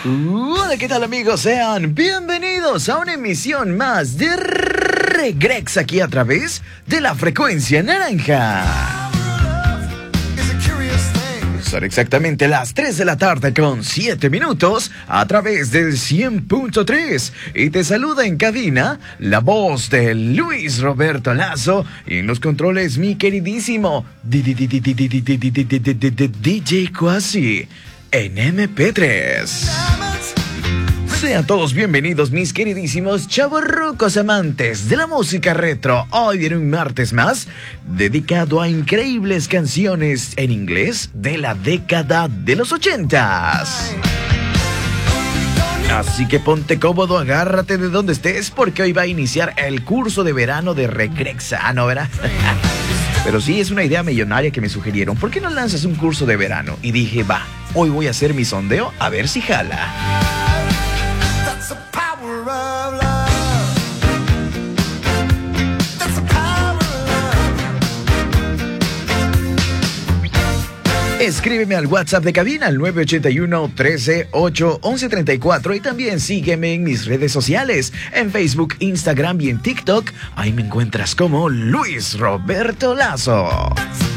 Hola, ¿qué tal, amigos? Sean bienvenidos a una emisión más de Regrex aquí a través de la frecuencia naranja. Son exactamente las 3 de la tarde con 7 minutos a través del 100.3 y te saluda en cabina la voz de Luis Roberto Lazo y en los controles mi queridísimo DJ Quasi en MP3. Sean todos bienvenidos, mis queridísimos chavorrucos amantes de la música retro. Hoy viene un martes más dedicado a increíbles canciones en inglés de la década de los 80s. Así que ponte cómodo, agárrate de donde estés, porque hoy va a iniciar el curso de verano de Regrexa, ¿no, verdad? Pero sí, es una idea millonaria que me sugirieron. ¿Por qué no lanzas un curso de verano? Y dije, va, hoy voy a hacer mi sondeo a ver si jala. Escríbeme al WhatsApp de cabina al 981-13-8-1134 y también sígueme en mis redes sociales, en Facebook, Instagram y en TikTok. Ahí me encuentras como Luis Roberto Lazo.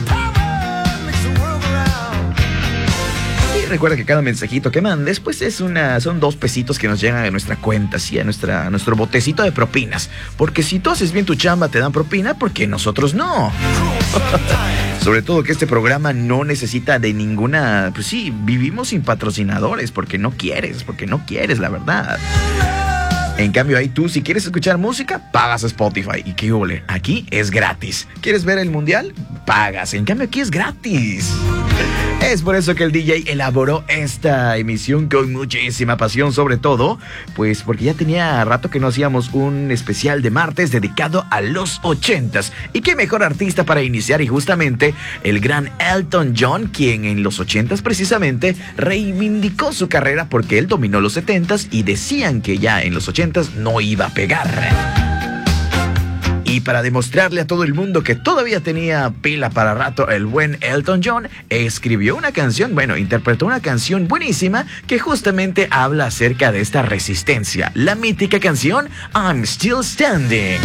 Y recuerda que cada mensajito que mandes, pues son 2 pesitos que nos llegan a nuestra cuenta, ¿sí? a nuestro botecito de propinas. Porque si tú haces bien tu chamba te dan propina, porque nosotros no. Sobre todo que este programa no necesita de ninguna... Pues sí, vivimos sin patrocinadores porque no quieres, la verdad. En cambio, ahí tú, si quieres escuchar música, pagas a Spotify. ¿Y qué ole? Aquí es gratis. ¿Quieres ver el mundial? Pagas. En cambio, aquí es gratis. Es por eso que el DJ elaboró esta emisión con muchísima pasión, sobre todo, pues porque ya tenía rato que no hacíamos un especial de martes dedicado a los 80s. Y qué mejor artista para iniciar, y justamente el gran Elton John, quien en los 80s precisamente reivindicó su carrera porque él dominó los 70s y decían que ya en los 80s no iba a pegar. Y para demostrarle a todo el mundo que todavía tenía pila para rato el buen Elton John, escribió una canción, interpretó una canción buenísima que justamente habla acerca de esta resistencia. La mítica canción I'm Still Standing.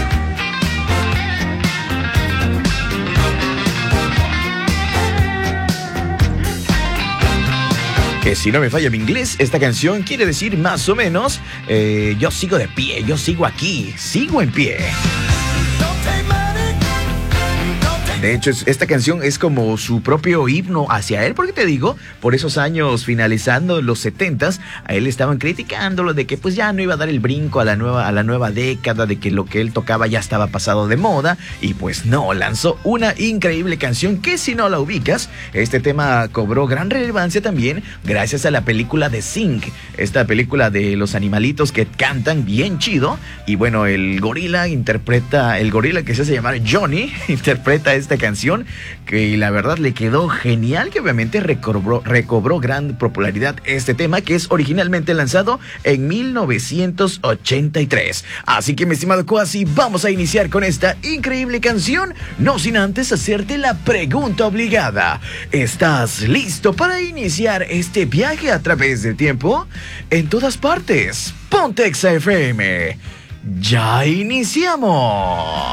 Que si no me falla mi inglés, esta canción quiere decir más o menos, yo sigo de pie, yo sigo aquí, sigo en pie. De hecho, esta canción es como su propio himno hacia él, porque te digo, por esos años finalizando los 70s, a él estaban criticándolo de que pues ya no iba a dar el brinco a la nueva década, de que lo que él tocaba ya estaba pasado de moda, y pues no, lanzó una increíble canción que si no la ubicas, este tema cobró gran relevancia también gracias a la película de Sing, esta película de los animalitos que cantan bien chido, y bueno, el gorila que se hace llamar Johnny, interpreta esta canción que la verdad le quedó genial, que obviamente recobró gran popularidad este tema, que es originalmente lanzado en 1983. Así que, mi estimado Quasi, vamos a iniciar con esta increíble canción, no sin antes hacerte la pregunta obligada. ¿Estás listo para iniciar este viaje a través del tiempo? En todas partes, Ponte Exa FM. ¡Ya iniciamos!